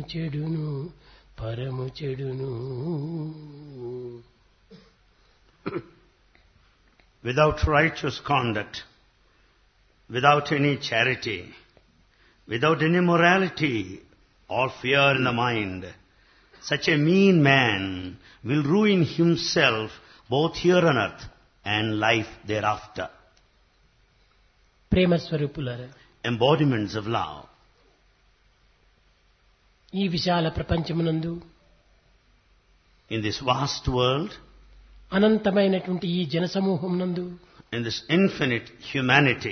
చెడును పరము చెడును. Without righteous conduct, without any charity, without any morality or fear in the mind, such a mean man will ruin himself both here on earth and life thereafter. ప్రేమ స్వరూపులారా, Embodiments of love. ఈ విశాల ప్రపంచమునందు, In this vast world, అనంతమైనటువంటి ఈ జనసమూహమునందు, in this infinite humanity,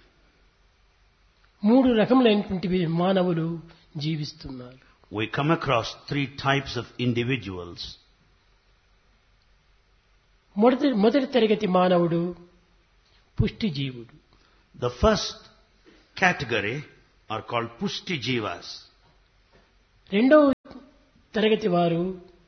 మూడు రకములైనటువంటి మానవులు జీవిస్తున్నారు. we come across three types of individuals. మొదటి తరగతి మానవుడు పుష్టి జీవుడు. The first category are called Pushti Jivas. రెండవ తరగతి వారు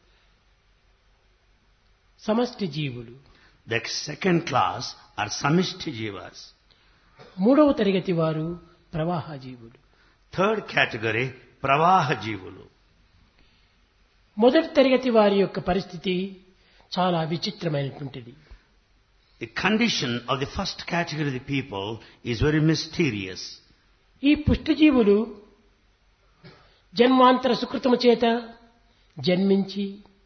సమష్టి జీవులు. The second class are Samishti Jivas. మూడవ తరగతి వారు ప్రవాహ జీవులు. Third category, Pravaha Jivulu. మొదటి తరగతి వారి యొక్క పరిస్థితి చాలా విచిత్రమైనటువంటిది. The condition of the first category of the people is very mysterious. ఈ పుష్టి జీవులు జన్మాంతర సుకృతము చేత జన్మించి,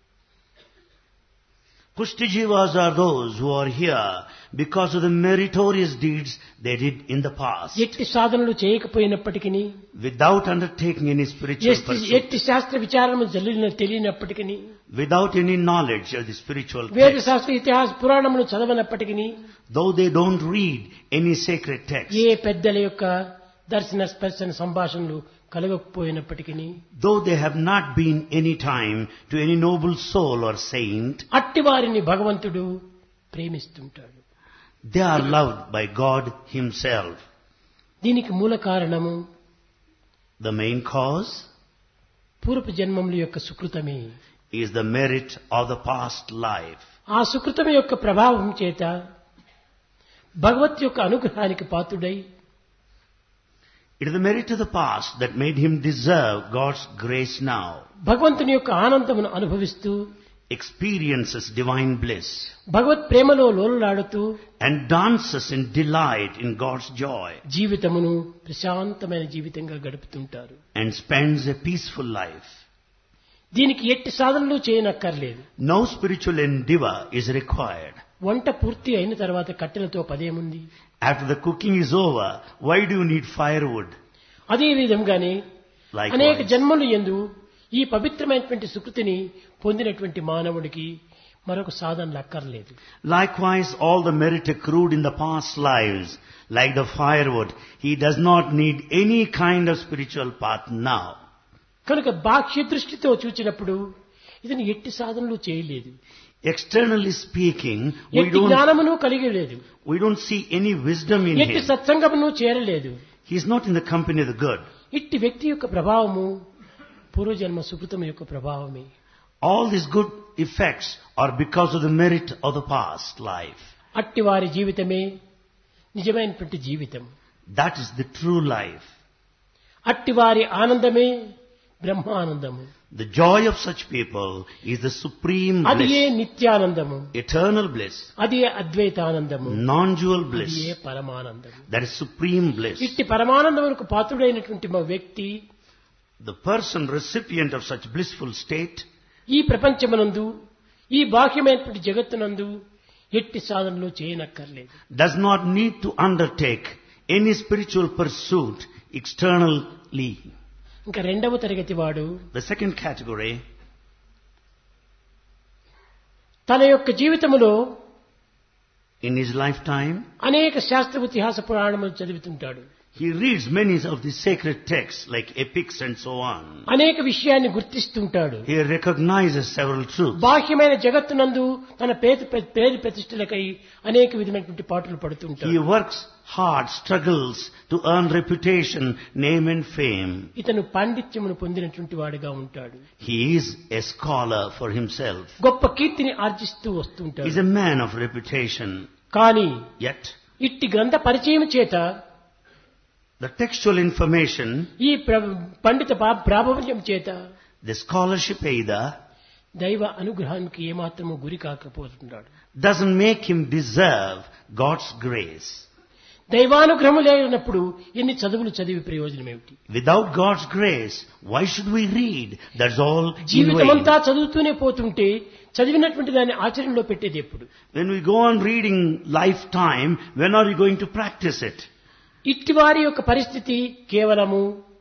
Pushti Jivas are those who are here because of the meritorious deeds they did in the past, ఎట్టి సాధనలు చేయకపోయినప్పటికీ, without undertaking any spiritual pursuit, ఎట్టి శాస్త్ర విచారము తెలియనప్పటికీ, without any knowledge of the spiritual వేద text, శాస్త్ర ఇతిహాస పురాణములు చదవనప్పటికీ, though they don't read any sacred text, ఏ పెద్దల యొక్క దర్శన స్పర్శన సంభాషణలు కలగకపోయినప్పటికీ, though they have not been any time to any noble soul or saint, అట్టి వారిని భగవంతుడు ప్రేమిస్తుంటాడు. they are loved by God Himself. దీనికి మూల కారణము The main cause పూర్వ జన్మముల యొక్క సుకృతమే. is the merit of the past life. ఆ సుకృతం యొక్క ప్రభావం చేత భగవత్ యొక్క అనుగ్రహానికి పాత్రుడై, It is the merit of the past that made him deserve God's grace now, భగవంతుని యొక్క ఆనందమును అనుభవిస్తూ, experiences divine bliss, భగవత్ ప్రేమలో లోలలాడుతూ, and dances in delight in God's joy, జీవితమును ప్రశాంతమైన జీవితంగా గడుపుతుంటారు. and spends a peaceful life. దీనికి ఎట్టి సాధనలు చేయనక్కర్లేదు. No spiritual endeavor is required. వంట పూర్తి అయిన తర్వాత కట్టెలతో పదేముంది? After the cooking is over, why do you need firewood? అదే విధంగానే అనేక Likewise, జన్మలు యందు ఈ పవిత్రమైనటువంటి సుకృతిని పొందినటువంటి మానవుడికి మరొక సాధనలు అక్కర్లేదు. likewise, all the merit accrued in the past lives, like the firewood, he does not need any kind of spiritual path now. కనుక బాహ్య దృష్టితో చూచినప్పుడు ఇతను ఎట్టి సాధనలు చేయలేదు, Externally speaking, ఎట్టి జ్ఞానమును కలిగి లేదు, we don't see any wisdom in ఎట్టి him. సత్సంగమును చేరలేదు. He is not in the company of the good. ఇట్టి వ్యక్తి యొక్క ప్రభావము పూర్వజన్మ సుకృతం యొక్క ప్రభావమే. All these good effects are because of the merit of the past life. అట్టి వారి జీవితమే నిజమైనటువంటి జీవితం. That is the true life. అట్టి వారి ఆనందమే Brahmanandam. The joy of such people is the supreme అది ఏ bliss, నిత్యానందము, eternal bliss, అది ఏ అద్వైతానందము, non-dual అది bliss. A పరమానందము. That is supreme bliss. ఇట్టి పరమానందమునకు పాత్రుడైనటువంటి మా వ్యక్తి The person recipient of such blissful state ఈ ప్రపంచమునందు, ఈ బాహ్యమైనటువంటి జగత్తునందు ఎట్టి సాధనలు చేయనక్కర్లేదు. does not need to undertake any spiritual pursuit externally. ఇంకా రెండవ తరగతి వాడు The second category, తన యొక్క జీవితములో in his lifetime, అనేక శాస్త్ర ఇతిహాస పురాణములు చదువుతుంటాడు. he reads many of the sacred texts like epics and so on. అనేక విషయాన్ని గుర్తిస్తుంటాడు. He recognizes several truths. బాహ్యమైన జగత్తునందు తన పేరు ప్రతిష్టలకై అనేక విధమైనటువంటి పాటలు He పడుతుంటాడు. works hard, struggles to earn reputation, name and fame. ఇతను పాండిత్యమును పొందినటువంటి వాడిగా ఉంటాడు. He is a scholar for himself. గొప్ప కీర్తిని ఆర్జిస్తూ He is వస్తుంటాడు. a man of reputation. కానీ Yet, ఇట్టి గ్రంథ పరిచయం చేత The textual information, ఈ పండిత ప్రాబల్యం చేత the scholarship either, దైవ అనుగ్రహానికి ఏమాత్రము గురి కాకపోతున్నాడు. doesn't make him deserve God's grace. దైవానుగ్రహం లేనప్పుడు ఎన్ని చదువులు చదివి ప్రయోజనం ఏమిటి? Without God's grace, why should we read? That's all in vain. జీవితమంతా చదువుతూనే పోతుంటే చదివినటువంటి దాన్ని ఆచరణలో పెట్టేది ఎప్పుడు? When we go on reading lifetime, when are we going to practice it? ఇట్టి వారి యొక్క పరిస్థితి కేవలము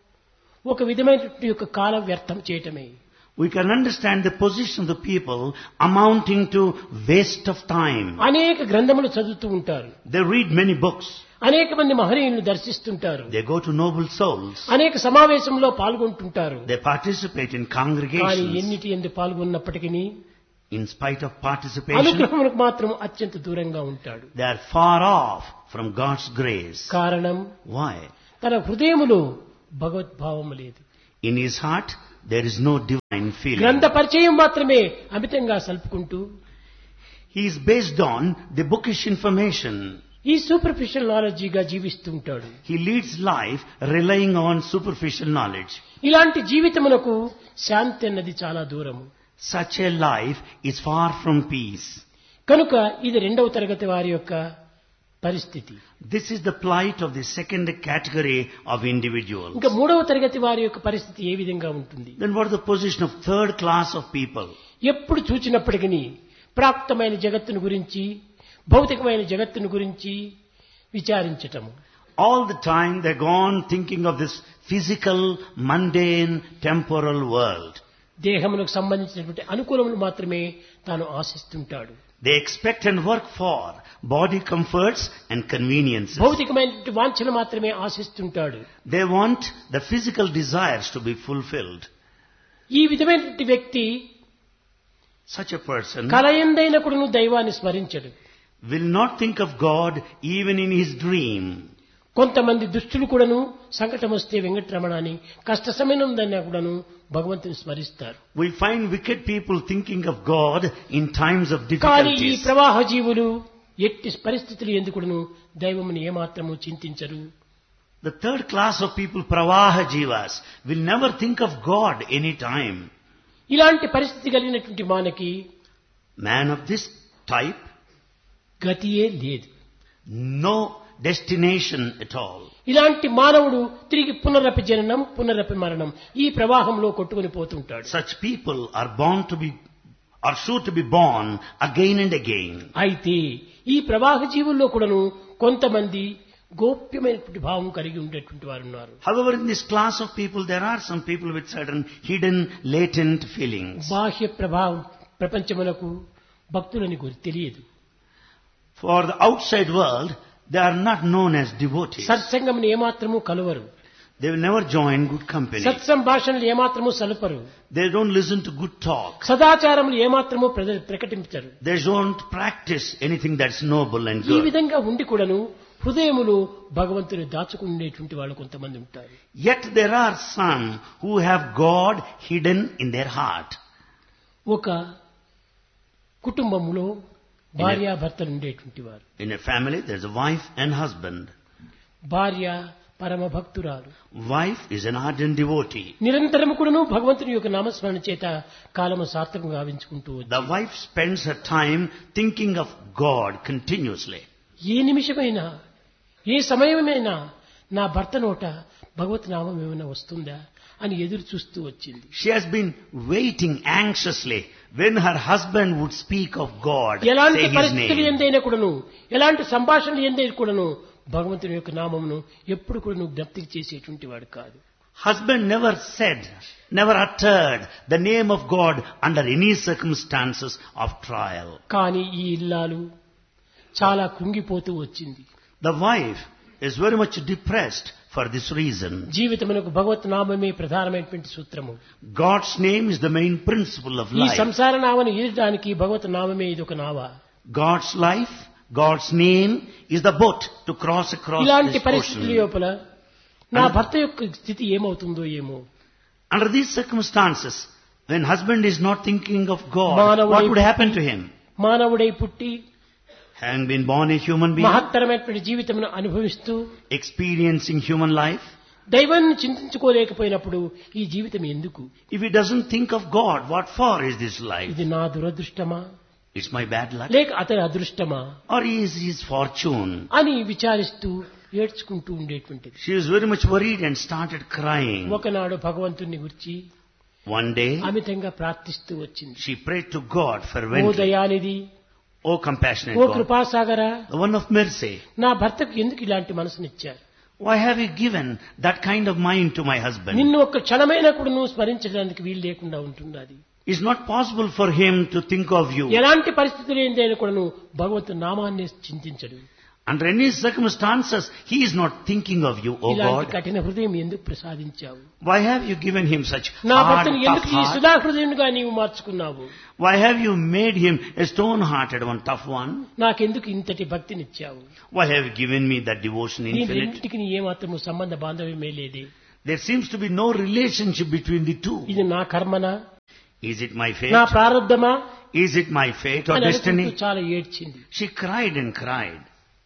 ఒక విధమైనటువంటి యొక్క కాల వ్యర్థం చేయటమే. We can understand the position of the people amounting to waste of time. అనేక గ్రంథములు చదువుతూ ఉంటారు, They read many books. అనేక మంది మహనీయులను దర్శిస్తుంటారు, They go to noble souls. అనేక సమావేశంలో పాల్గొంటుంటారు. They participate in కానీ congregations. ఎన్నిటి ఎందు పాల్గొన్నప్పటికీ In spite of participation, అనుగ్రహములకు మాత్రం అత్యంత దూరంగా ఉంటాడు. they are far off from God's grace. కారణం Why? తన హృదయములో భగవద్భావము లేదు. In his heart, there is no divine feeling. గ్రంథ పరిచయం మాత్రమే అమితంగా సల్పుకుంటూ He is based on the bookish information. ఈ సూపర్ఫిషియల్ నాలెడ్జిగా జీవిస్తూ ఉంటాడు. He leads life relying on superficial knowledge. ఇలాంటి జీవితమునకు శాంతి అన్నది చాలా దూరము. Such a life is far from peace. కనుక ఇది రెండవ తరగతి వారి యొక్క పరిస్థితి. This is the plight of the second category of individuals. ఇంకా మూడవ తరగతి వారి యొక్క పరిస్థితి ఏ విధంగా ఉంటుంది? Then what is the position of third class of people? ఎప్పుడు చూచినప్పటికీ ప్రాప్తమైన జగత్తును గురించి, భౌతికమైన జగత్తును గురించి విచారించటము. All the time they go on thinking of this physical, mundane, temporal world. దేహమునకు సంబంధించినటువంటి అనుకూలములు మాత్రమే తాను ఆశిస్తుంటాడు. They expect and work for body comforts and conveniences. భౌతికమైనటువంటి వాంఛలు మాత్రమే ఆశిస్తుంటాడు. They want the physical desires to be fulfilled. ఈ విధమైనటువంటి వ్యక్తి Such a person కలయందైన కూడాను దైవాన్ని స్మరించడు. will not think of God even in his dream. కొంతమంది దుష్టులు కూడాను సంకటం వస్తే వెంకటరమణ అని కష్ట సమయంలో కూడాను భగవంతుని స్మరిస్తారు. We find wicked people thinking of God in times of కానీ ఈ difficulties. ప్రవాహ జీవులు ఎట్టి పరిస్థితులు ఎందుకును దైవముని ఏమాత్రము చింతించరు. The third class of people, Pravaha Jivas, will never think of God any time. ఇలాంటి పరిస్థితి కలిగినటువంటి మనకి Man of this type, గతియే లేదు. no destination at all. ఇలాంటి మానవుడు తిరిగి పునరపి జననం పునరపి మరణం ఈ ప్రవాహంలో కొట్టుకుని పోతుంటాడు. Such people are sure to be born again and again. అయితే ఈ ప్రవాహ జీవుల్లో కూడాను కొంతమంది గోప్యమైనటువంటి భావం కలిగి ఉండేటువంటి వారు ఉన్నారు. However, in this class of people, there are some people with certain hidden, latent feelings. బాహ్య ప్రభావం ప్రపంచమునకు భక్తులని గురి తెలియదు. For the outside world, they are not known as devotees. సత్సంగమును ఏమాత్రము కలువరు. They will never join good company. సత్సంభాషణలు ఏమాత్రము సలుపరు. They don't listen to good talk. సదాచారములు ఏమాత్రము ప్రకటించరు. They don't practice anything that's noble and ఈ good. విధంగా ఉండి కూడాను హృదయములు భగవంతుని దాచుకునేటువంటి వాళ్ళు కొంతమంది ఉంటారు. Yet there are some who have God hidden in their heart. ఒక కుటుంబములో భార్యాభర్తలు ఉండేటువంటి వారు. In a family, there's a wife and husband. భార్య పరమ భక్తురాలు. Wife is an ardent devotee. నిరంతరము కూడాను భగవంతుని యొక్క నామస్మరణ చేత కాలము సార్థకంగా గావించుకుంటూ The wife spends her time thinking of God continuously. ఏ నిమిషమైనా ఏ సమయమైనా నా భర్త నోట భగవత్ నామం ఏమైనా వస్తుందా అని ఎదురు చూస్తూ వచ్చింది. She has been waiting anxiously when her husband would speak of God, ఎలాంటి say His పరిస్థితులు name. ఎందైనా కూడాను ఎలాంటి సంభాషణలు ఎందైనా కూడాను భగవంతుని యొక్క నామమును ఎప్పుడు కూడా జ్ఞప్తికి చేసేటువంటి వాడు కాదు. Husband never uttered the name of God under any circumstances of trial. కానీ ఈ ఇల్లాలు చాలా కృంగిపోతూ వచ్చింది. The wife is very much depressed for this reason. జీవితమునకు భగవత్ నామమే ప్రధానమైనటువంటి సూత్రము. God's name is the main principle of ఈ life. సంసార నామను ఈదడానికి భగవత్ నామమే ఇది ఒక నావ. God's life, God's name is the boat to cross across ఇలాంటి this పరిస్థితుల ocean. లోపల నా భర్త యొక్క స్థితి ఏమవుతుందో ఏమో. Under these circumstances, when husband is not thinking of God, మానవుడై what would happen to him? మానవుడై పుట్టి having been born a human being, మహత్తరమైనటువంటి జీవితమును అనుభవిస్తూ experiencing human life, దైవాన్ని చింతించుకోలేకపోయినప్పుడు ఈ జీవితం ఎందుకు? if he doesn't think of God, what for is this life? ఇది నా దురదృష్టమా It's my bad luck? లేక అతని అదృష్టమా Or is his fortune? అని విచారిస్తూ ఏడ్చుకుంటూ ఉండేటువంటిది. She was very much worried and started crying. ఒకనాడు భగవంతుని గురించి One day, అమితంగా ప్రార్థిస్తూ వచ్చింది. she prayed to God oh fervently. Dayanidhi, O compassionate oh God, కృపాసాగరా, the one of mercy, నా భర్తకు ఎందుకు ఇలాంటి మనసునిచ్చారు? why have you given that kind of mind to my husband? నిన్ను ఒక్క క్షణమైనా కూడా నువ్వు స్మరించడానికి వీలు లేకుండా ఉంటున్నది. It's not possible for him to think of you. ఎలాంటి పరిస్థితులు ఏందైనా కూడా నువ్వు భగవంతుని నామాన్ని చింతించడు. Under any circumstances, he is not thinking of you, O ఇలాంటి God. కఠిన హృదయం ఎందుకు ప్రసాదించావు? Why have you given him such నా hard, భర్తను tough ఎందుకు ఈ heart? సుధా హృదయునిగా నీవు మార్చుకున్నావు? Why have you made him a stone-hearted one, tough one? నాకెందుకు ఇంతటి భక్తినిచ్చావు? Why have you given me that devotion నీ infinite? రెండింటికి నీ ఏమాత్రము సంబంధ బాంధవ్యమే లేదే. There seems to be no relationship between the two. ఇది నా కర్మనా, Is it my fate? నా ప్రారంధమా Is it my fate or అని అనుకుంటూ destiny? చాలా ఏడ్చింది. She cried and cried.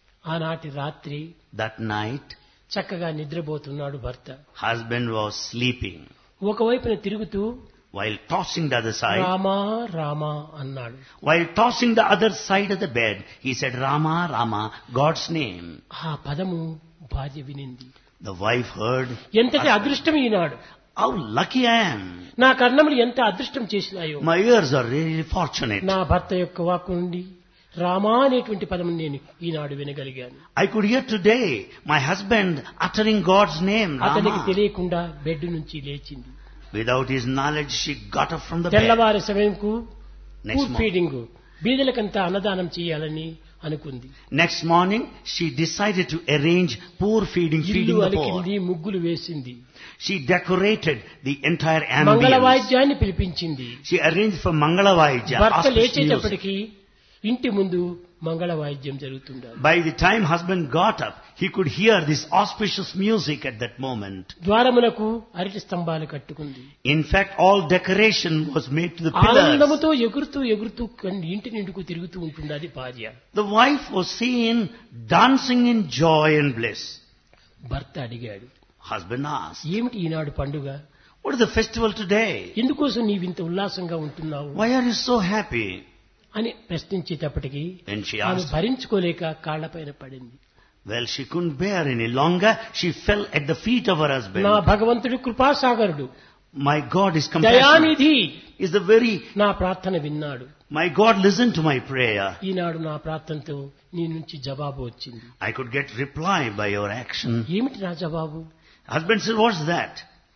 ఆనాటి రాత్రి That night, చక్కగా నిద్రపోతున్నాడు భర్త. husband was sleeping. ఒకవైపున తిరుగుతూ While tossing the other side, Rama Rama అన్నాడు. while tossing the other side of the bed, he said, Rama, Rama, God's name. ఆ పదము భార్య వినింది. The wife heard, ఎంతటి అదృష్టం ఈనాడు. how lucky I am. నా కర్ణములు ఎంత అదృష్టం చేసినాయో. My ears are really fortunate. నా భర్త యొక్క వాక్కు నుండి రామా అనేటువంటి పదము నేను ఈనాడు వినగలిగాను. I could hear today my husband uttering God's name, అతనికి Rama. తెలియకుండా బెడ్ నుంచి లేచింది. Without his knowledge, she got up from the bed. తెల్లవారి సమయంకు Next ఫుడ్ morning. ఫీడింగ్ బీదలకంతా అన్నదానం చేయాలని అనుకుంది. Next morning, she decided to arrange poor feeding ఇల్లు the poor. అలికింది, ముగ్గులు వేసింది, She decorated the entire మంగళ ambience. వాయిద్యాన్ని పిలిపించింది. She arranged for Mangala Vaidya, భర్త auspicious music. లేచేటప్పటికి ఇంటి ముందు మంగళ వాయిద్యం జరుగుతుండాలి. By the time husband got up, he could hear this auspicious music at that moment. ద్వారములకు అరటి స్తంభాలు కట్టుకుంది. In fact, all decoration was made to the pillars. ఆనందముతో ఎగురుతూ ఎగురుతూ ఇంటి నిండుకు తిరుగుతూ ఉంటున్నది భార్య. The wife was seen dancing in joy and bliss. భర్త అడిగాడు, Husband asked, ఏమిటి ఈనాడు పండుగ? what is the festival today? ఎందుకోసం నీవింత ఉల్లాసంగా ఉంటున్నావు Why are you so happy? అని ప్రశ్నించేటప్పటికి When she ఆమె asked, భరించుకోలేక కాళ్లపైన పడింది. well, she couldn't bear any longer. She fell at the feet of her husband. నా భగవంతుడు కృపాసాగరుడు, My God is compassionate. Dayanidhi, Is the very, నా ప్రార్థన విన్నాడు. my God listened to my prayer. ఈనాడు నా ప్రార్థనతో నీ నుంచి జవాబు వచ్చింది. I could get reply by your action. ఏమిటి నా జవాబు? Husband said, what's that?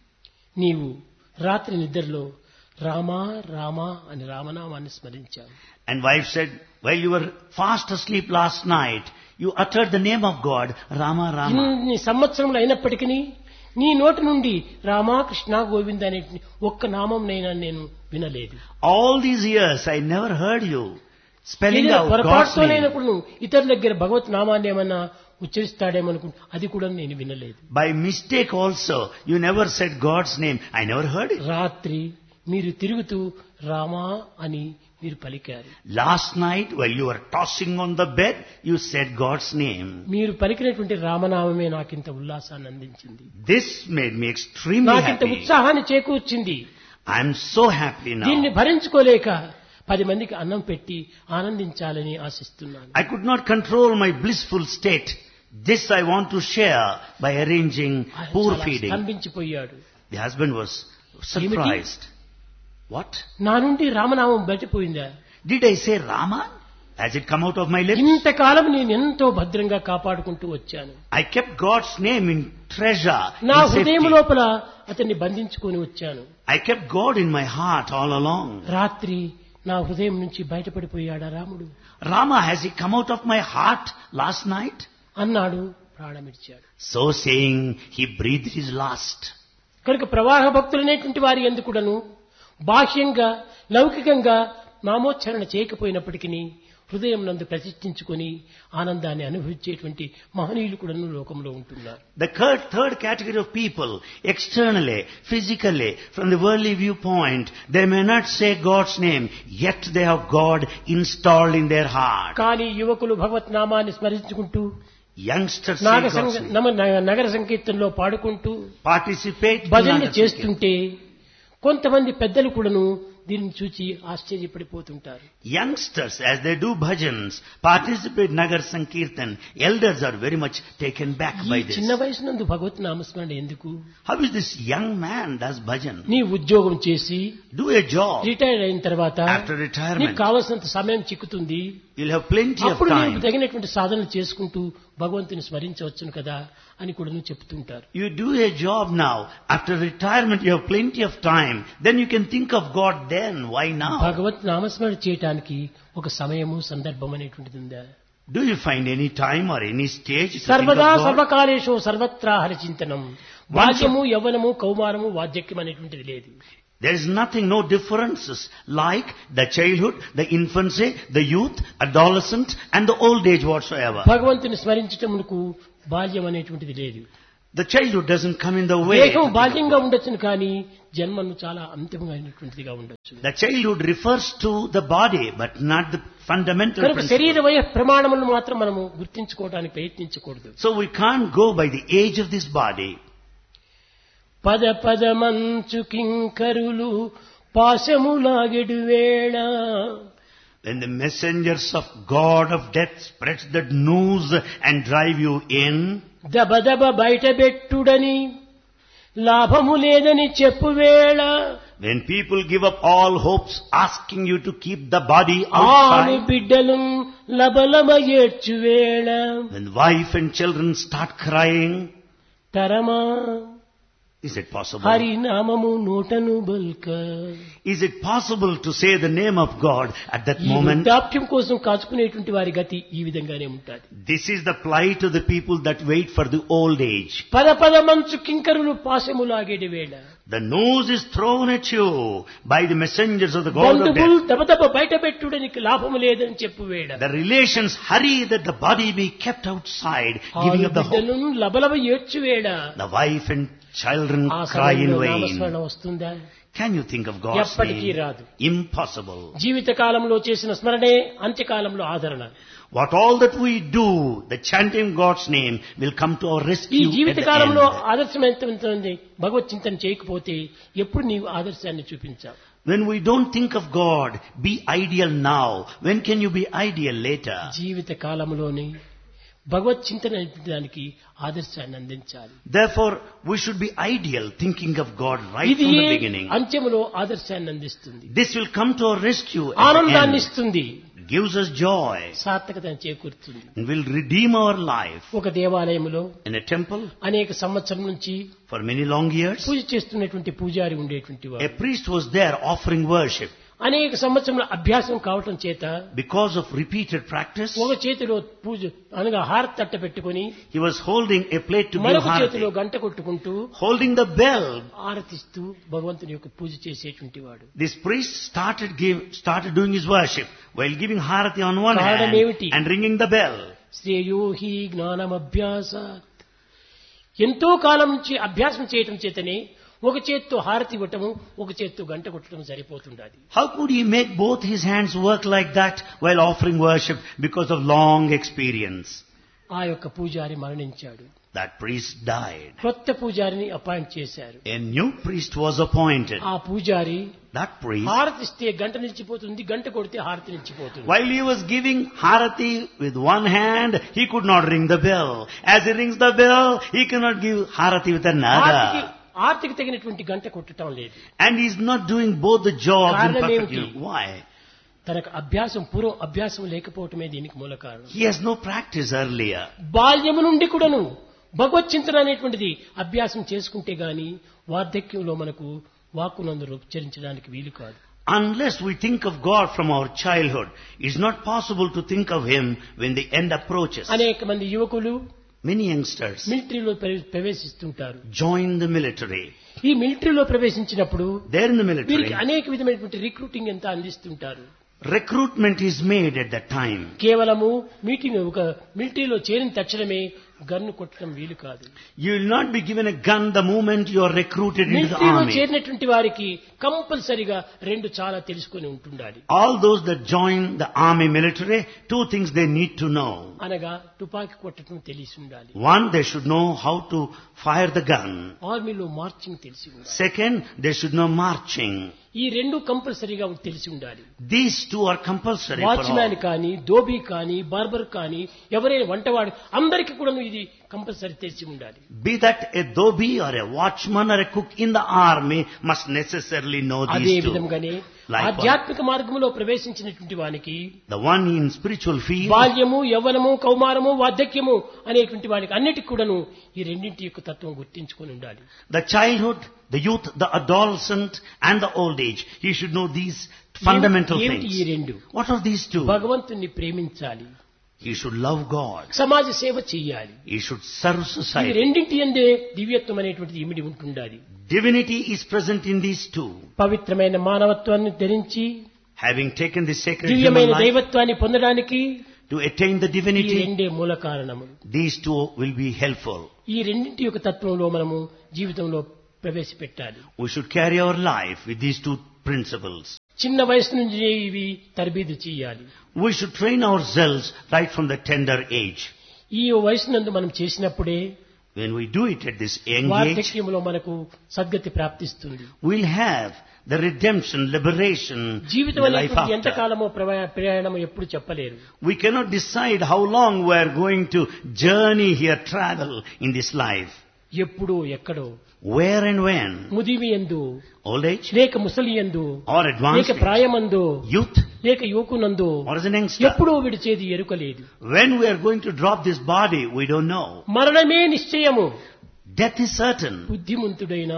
నీవు రాత్రి నిద్రలో రామా రామా అని రామనామాన్ని స్మరించావు. And wife said, while you were fast asleep last night, you uttered the name of God, Rama, Rama. ఇన్ని సంవత్సరములు అయినప్పటికీ నీ నోటి నుండి రామా కృష్ణ గోవింద అనే ఒక్క నామంనైనా నేను వినలేదు. All these years I never heard you spelling ఏదైనా out God's పొరపాటుతోనైనప్పుడు name. నువ్వు ఇతరుల దగ్గర భగవత్ నామాన్ని ఏమన్నా ఉచ్చరిస్తాడేమనుకుంటా, అది కూడా నేను వినలేదు. By mistake also, you never said God's name. I never heard it. రాత్రి మీరు తిరుగుతూ రామా అని మీరు పలికారు. Last night, while you were tossing on the bed, you said God's name. మీరు పలికినటువంటి రామనామమే నాకింత ఉల్లాసాన్ని అందించింది, This made me extremely నాకింత happy. ఉత్సాహాన్ని చేకూర్చింది. I am so happy దీన్ని now. భరించుకోలేక 10 మందికి అన్నం పెట్టి ఆనందించాలని ఆశిస్తున్నాను. I could not control my blissful state. This I want to share by arranging ఆయన poor చాలా feeding. స్తంభించిపోయాడు. The husband was surprised. What? నా నుండి రామనామం బయటపోయిందా? Did I say Rama? Has it come out of my lips? ఇంతకాలం నేను ఎంతో భద్రంగా కాపాడుకుంటూ వచ్చాను. I kept God's name in treasure, నా in హృదయం safety. లోపల అతన్ని బంధించుకొని వచ్చాను. I kept God in my heart all along. రాత్రి నా హృదయం నుంచి బయటపడిపోయాడా రాముడు Rama, has he come out of my heart last night? అన్నాడు, ప్రాణమిడిచాడు. So saying, he breathed his last. కనుక ప్రవాహ భక్తులనేటువంటి వారి ఎందుకుడను బాహ్యంగా లౌకికంగా నామోచ్చరణ చేయకపోయినప్పటికీ హృదయం నందు ప్రతిష్ఠించుకొని ఆనందాన్ని అనుభవించేటువంటి మహనీయులు కూడా లోకంలో ఉంటున్నారు. The third category of people, externally, physically, from the worldly viewpoint, they may not say God's name, yet they have God installed in their heart. కానీ యువకులు భగవత్ నామాన్ని స్మరించుకుంటూ Youngsters say God's name. నగర సంకీర్తనలో పాడుకుంటూ Participate భజనలు చేస్తుంటే కొంతమంది పెద్దలు కూడాను దీన్ని చూచి ఆశ్చర్యపడిపోతుంటారు. Youngsters, as they do bhajans, participate Nagar Sankirtan, elders are very much taken back by ఈ this. చిన్న వయసు నందు భగవత్ నామస్మరణ ఎందుకు? How is this young man does bhajan? నీ ఉద్యోగం చేసి Do a job. రిటైర్ అయిన తర్వాత After retirement, నీకు కావలసినంత సమయం చిక్కుతుంది. you'll have plenty of అప్పుడు time. నీకు తగినటువంటి సాధనలు చేసుకుంటూ భగవంతుని స్మరించవచ్చును కదా అని కూడా చెప్తుంటారు. You do a job now. After retirement, you have plenty of time. Then you can think of God then. Why now? భగవత్ నామస్మరణ చేయటానికి ఒక సమయము సందర్భం అనేటువంటిది ఉందా? Do you find any time or any stage to think of సర్వదా God? సర్వకాలేషు సర్వత్రా హరిచింతనం. బాల్యము యవ్వనము కౌమారము వార్ధక్యం అనేటువంటిది లేదు. There is nothing, no differences like the childhood, the infancy, the youth, adolescent and the old age whatsoever. భగవంతుని స్మరించటమునకు బాల్యం అనేటువంటిది లేదు. The childhood doesn't come in the way. దేహం బాల్యంగా ఉండొచ్చును కానీ జన్మను చాలా అంతిమమైనటువంటిదిగా ఉండొచ్చు. The childhood refers to the body but not the fundamental కనుక principle. శరీర వయ ప్రమాణములను మాత్రం మనము గుర్తించుకోవడానికి ప్రయత్నించకూడదు. So we can't go by the age of this body. పద పదమంచు కింకరులు పాశములాగెడు వేళ. When the messengers of God of death spreads that news and drive you in, దబదబ బయటబెట్టుడని లాభము లేదని చెప్పువేళ. when people give up all hopes asking you to keep the body ఆను outside, బిడ్డలు లబలమ ఏడ్చువేళ. when wife and children start crying, తరమా is it possible? Hari నామము నోటను బల్క. Is it possible to say the name of God at that ఈ moment? వృద్ధాప్యం కోసం కాచుకునేటువంటి వారి గతి ఈ విధంగానే ఉంటుంది. This is the plight of the people that wait for the old age. పద పద మంచు కింకరులు పాశములాగేటి వేళ. The news is thrown at you by the messengers of the God of బంధువులు death. దబదబ బయటపెట్టుడానికి లాభము లేదని చెప్పు వేళ. The relations hurry that the body be kept outside, giving up the hope. బిడ్డలను లబలబ ఏడ్చు వేళ. The wife and children ఆ cry in సమయంలో vain. నామస్మరణ వస్తుందా? Can you think of God's ఎప్పటికీ name? రాదు. Impossible. జీవిత కాలంలో చేసిన స్మరణే అంత్యకాలంలో ఆదరణ. What all that we do, the chanting God's name will come to our ఈ rescue జీవిత at the కాలంలో end. ఆదర్శమైనటువంటి భగవత్ చింతన చేయకపోతే ఎప్పుడు నీవు ఆదర్శాన్ని చూపించావు? When we don't think of God, be ideal now. When can you be ideal later? జీవిత కాలంలోనే భగవత్ చింతన దానికి ఆదర్శాన్ని అందించాలి. Therefore, we should be ideal, thinking of God right ఇది from the beginning. అంత్యములో ఆదర్శాన్ని అందిస్తుంది, This will come to our rescue at the ఆనందాన్ని end. ఇస్తుంది, Gives us joy సార్థకతను చేకూరుతుంది. and will redeem our life. ఒక దేవాలయంలో In a temple, అనేక సంవత్సరం నుంచి for many long years, పూజ చేస్తున్నటువంటి పూజారి ఉండేటువంటి a వారు priest was there offering worship. అనేక సంవత్సరంలో అభ్యాసం కావటం చేత Because of repeated practice, ఒక చేతిలో పూజ అనగా హారతి తట్ట పెట్టుకుని he was holding a plate to give మరొక చేతిలో harati, గంట కొట్టుకుంటూ holding the bell. ఆరతిస్తూ భగవంతుని యొక్క పూజ చేసేటువంటి వాడు. This priest started doing his worship while giving harati on one కారణం hand ఏమిటి? and ringing the bell. శ్రేయో హి జ్ఞానమభ్యాసాత్. ఎంతో కాలం నుంచి అభ్యాసం చేయటం చేతనే ఒక చేత్తో హారతి ఇవ్వటము, ఒక చేత్తో గంట కొట్టడం సరిపోతుండాలి. How could he make both his hands work like that while offering worship? Because of long experience. ఆ యొక్క పూజారి మరణించాడు. That priest died. కొత్త పూజారిని అపాయింట్ చేశారు. A new priest was appointed. ఆ పూజారి That priest, హారతి ఇస్తే గంట నిలిచిపోతుంది, గంట కొడితే హారతి నిలిచిపోతుంది. while he was giving harati with one hand, he could not ring the bell. As he rings the bell, he cannot give harati with another. ఆర్తికి తగినటువంటి గంట కొట్టడం లేదు. And he is not doing both the jobs in కారణం perfect ఏమిటి? unison. Why? తనకు పూర్వం అభ్యాసం లేకపోవటమే దీనికి మూల కారణం. He has no practice earlier. బాల్యము నుండి కూడాను భగవత్ చింతన అనేటువంటిది అభ్యాసం చేసుకుంటే గాని వార్ధక్యంలో మనకు వాక్కునందు ఉచ్చరించడానికి వీలు కాదు. Unless we think of God from our childhood, it's not possible to think of Him when the end approaches. అనేక మంది యువకులు Many youngsters మిలిటరీలో ప్రవేశిస్తుంటారు. join the military. ఈ మిలిటరీలో ప్రవేశించినప్పుడు They're in the వీరికి military. అనేక విధమైనటువంటి రిక్రూటింగ్ ఎంత అందిస్తుంటారు. Recruitment is made at that time. కేవలము మీటింగ్ ఒక మిలిటరీలో చేరిన తక్షణమే గన్ను కొట్టడం వీలు కాదు. You will not be given a gun the moment you are recruited into the మిలిటరీలో army. చేరినటువంటి వారికి కంపల్సరిగా రెండు చాలా తెలుసుకొని ఉంటుండాలి. All those that join the army military, two things they need to know. అనగా తుపాకీ కొట్టడం తెలిసి ఉండాలి. One, they should know how to fire the gun. ఆర్మీలో మార్చింగ్ తెలిసి ఉండాలి. Second, they should know marching. ఈ రెండు కంపల్సరీగా తెలిసి ఉండాలి. These two are compulsory for watchman all. కానీ, ధోబీ కానీ, బార్బర్ కానీ, ఎవరైనా వంటవాడు అందరికీ కూడా ఇది కంపల్సరీ తెలిసి ఉండాలి. Be that a dhobi or a watchman or a cook in the army must necessarily know అదే these two. విధంగానే Likewise, ఆధ్యాత్మిక మార్గంలో ప్రవేశించినటువంటి వానికి the one in spiritual field, బాల్యము, యవ్వనము, కౌమారము, వార్ధక్యము అనేటువంటి వానికి అన్నిటికి కూడాను ఈ రెండింటి యొక్క తత్వం గుర్తించుకొని ఉండాలి. the childhood, the youth, the adolescent and the old age. He should know these fundamental ఏమిటి ఈ things. రెండు? What are these two? భగవంతుణ్ణి ప్రేమించాలి, He should love God. సమాజ సేవ చేయాలి. He should serve ఈ society. రెండింటి అందే దివ్యత్వం అనేటువంటిది ఇమిడి ఉంటుండాలి. Divinity is present in these two. పవిత్రమైన మానవత్వాన్ని ధరించి Having taken the sacred human దివ్యమైన life దైవత్వాన్ని పొందడానికి to attain the ఈ divinity, రెండే మూల కారణములు. these two will be helpful. ఈ రెండింటి యొక్క తత్వంలో మనము జీవితంలో ప్రవేశపెట్టాలి. We should carry our life with these two principles. చిన్న వయసు నుంచి ఇవి తరబీదు చేయాలి. We should train ourselves right from the tender age. ఈ వయసునందు మనం చేసినప్పుడే When we do it at this young age, వార్ధక్యంలో మనకు సద్గతి ప్రాప్తిస్తుంది. we'll have the redemption, liberation in జీవితం the life అనేటువంటి ఎంత after. కాలమో ప్రయాణమో ఎప్పుడు చెప్పలేరు. We cannot decide how long we are going to journey here, travel in this life. ఎప్పుడు ఎక్కడో, Where and when? ముదిమి యందు, Old age లేక ముసలి యందు, or advanced లేక age? ప్రాయమందు, Youth లేక యువకునందు or as an youngster? ఎప్పుడో విడిచేది ఎరుకలేదు. When we are going to drop this body, we don't know. మరణమే నిశ్చయము. Death is certain. బుద్ధిమంతుడైన